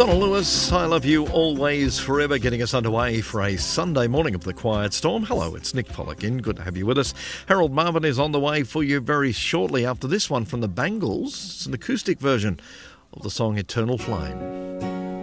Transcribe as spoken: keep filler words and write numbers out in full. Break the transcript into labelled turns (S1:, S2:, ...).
S1: Donna Lewis, I Love You Always Forever, getting us underway for a Sunday morning of the Quiet Storm. Hello, it's Nick Pollock in. Good to have you with us. Harold Marvin is on the way for you very shortly after this one from the Bangles. It's an acoustic version of the song Eternal Flame.